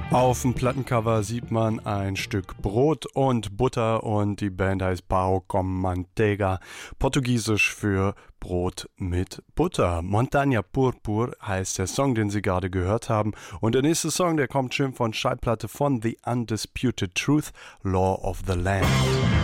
Auf dem Plattencover sieht man ein Stück Brot und Butter und die Band heißt Pão com Manteiga, portugiesisch für Brot mit Butter. Montanha Purpur heißt der Song, den Sie gerade gehört haben. Und der nächste Song, der kommt schön von Schallplatte von The Undisputed Truth, Law of the Land.